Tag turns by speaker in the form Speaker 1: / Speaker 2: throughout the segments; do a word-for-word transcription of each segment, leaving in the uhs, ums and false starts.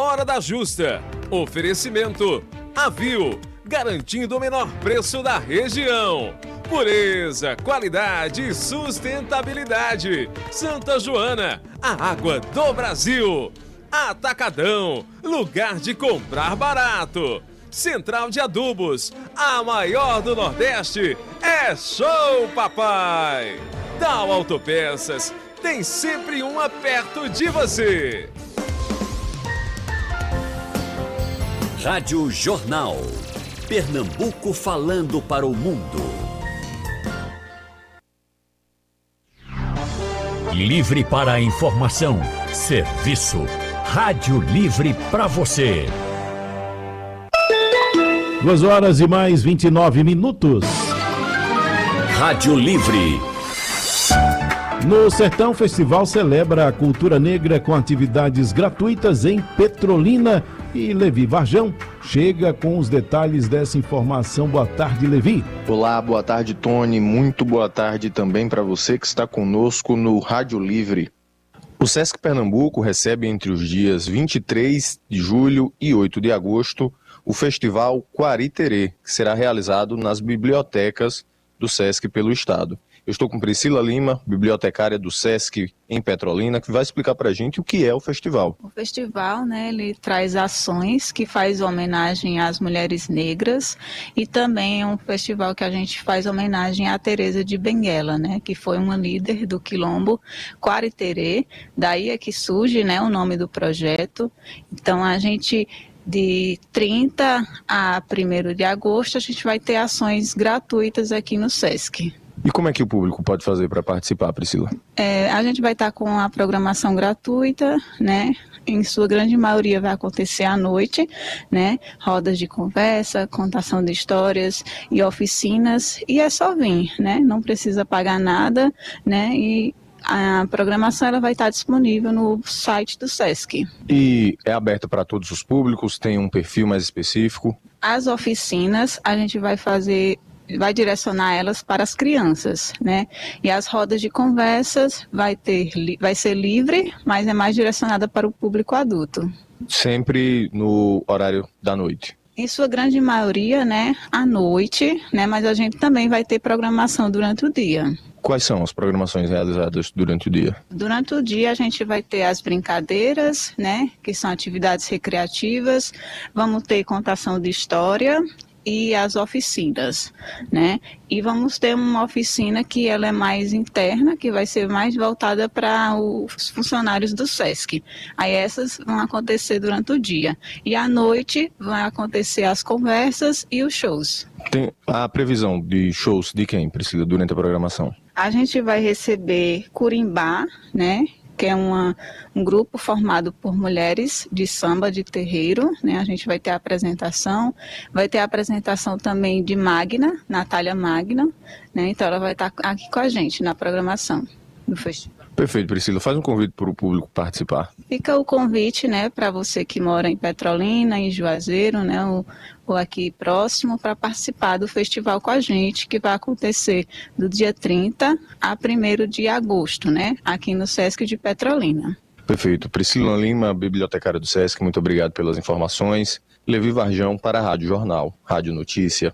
Speaker 1: hora da justa. Oferecimento Avil, garantindo o menor preço da região. Pureza, qualidade e sustentabilidade. Santa Joana, a água do Brasil. Atacadão, lugar de comprar barato. Central de Adubos, a maior do Nordeste. É show, papai! Dal Autopeças, tem sempre uma perto de você.
Speaker 2: Rádio Jornal. Pernambuco falando para o mundo. Livre para a informação. Serviço. Rádio Livre para você.
Speaker 3: Duas horas e mais vinte e nove minutos.
Speaker 2: Rádio Livre.
Speaker 3: No Sertão, Festival celebra a cultura negra com atividades gratuitas em Petrolina. E Levi Varjão chega com os detalhes dessa informação. Boa tarde, Levi.
Speaker 4: Olá, boa tarde, Tony. Muito boa tarde também para você que está conosco no Rádio Livre. O Sesc Pernambuco recebe entre os dias vinte e três de julho e oito de agosto o Festival Quariterê, que será realizado nas bibliotecas do Sesc pelo Estado. Eu estou com Priscila Lima, bibliotecária do Sesc em Petrolina, que vai explicar para a gente o que é o festival.
Speaker 5: O festival, né, ele traz ações que faz homenagem às mulheres negras e também é um festival que a gente faz homenagem à Teresa de Benguela, né, que foi uma líder do quilombo Quariterê, daí é que surge, né, o nome do projeto. Então a gente... De trinta a primeiro de agosto, a gente vai ter ações gratuitas aqui no Sesc.
Speaker 4: E como é que o público pode fazer para participar, Priscila?
Speaker 5: É, a gente vai estar com a programação gratuita, né? Em sua grande maioria vai acontecer à noite, né? Rodas de conversa, contação de histórias e oficinas. E é só vir, né? Não precisa pagar nada, né? E a programação ela vai estar disponível no site do Sesc.
Speaker 4: E é aberta para todos os públicos? Tem um perfil mais específico?
Speaker 5: As oficinas a gente vai fazer, vai direcionar elas para as crianças, né? E as rodas de conversas vai ter, vai ser livre, mas é mais direcionada para o público adulto.
Speaker 4: Sempre no horário da noite?
Speaker 5: Em sua grande maioria, né, à noite, né? Mas a gente também vai ter programação durante o dia.
Speaker 4: Quais são as programações realizadas durante o dia?
Speaker 5: Durante o dia a gente vai ter as brincadeiras, né, que são atividades recreativas, vamos ter contação de história e as oficinas, né, e vamos ter uma oficina que ela é mais interna, que vai ser mais voltada para os funcionários do Sesc. Aí essas vão acontecer durante o dia. E à noite vão acontecer as conversas e os shows.
Speaker 4: Tem a previsão de shows de quem, Priscila, durante a programação?
Speaker 5: A gente vai receber Curimbá, né, que é uma, um grupo formado por mulheres de samba de terreiro, né, a gente vai ter a apresentação, vai ter a apresentação também de Magna, Natália Magna, né, então ela vai estar aqui com a gente na programação do festival.
Speaker 4: Perfeito, Priscila. Faz um convite para o público participar.
Speaker 5: Fica o convite, né, para você que mora em Petrolina, em Juazeiro, né, ou, ou aqui próximo, para participar do festival com a gente, que vai acontecer do dia trinta a primeiro de agosto, né, aqui no Sesc de Petrolina.
Speaker 4: Perfeito. Priscila Lima, bibliotecária do Sesc, muito obrigado pelas informações. Levi Varjão para a Rádio Jornal, Rádio Notícia.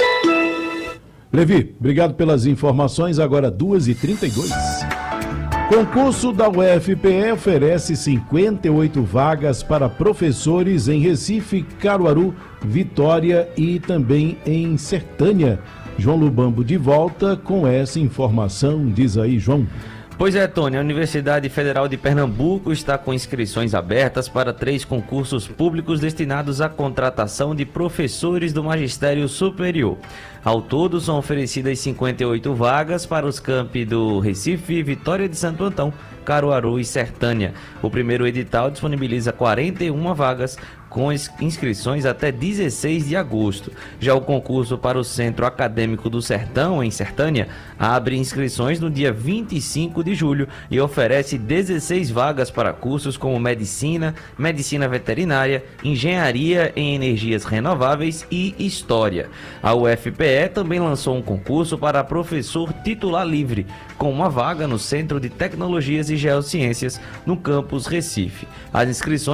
Speaker 3: Levi, obrigado pelas informações. Agora duas e trinta e dois. Concurso da U F P E oferece cinquenta e oito vagas para professores em Recife, Caruaru, Vitória e também em Sertânia. João Lubambo de volta com essa informação. Diz aí, João.
Speaker 6: Pois é, Tony, a Universidade Federal de Pernambuco está com inscrições abertas para três concursos públicos destinados à contratação de professores do magistério superior. Ao todo, são oferecidas cinquenta e oito vagas para os campi do Recife, Vitória de Santo Antão, Caruaru e Sertânia. O primeiro edital disponibiliza quarenta e uma vagas, com inscrições até dezesseis de agosto. Já o concurso para o Centro Acadêmico do Sertão, em Sertânia, abre inscrições no dia vinte e cinco de julho e oferece dezesseis vagas para cursos como Medicina, Medicina Veterinária, Engenharia em Energias Renováveis e História. A U F P E também lançou um concurso para professor titular livre, com uma vaga no Centro de Tecnologias e Geociências, no campus Recife. As inscrições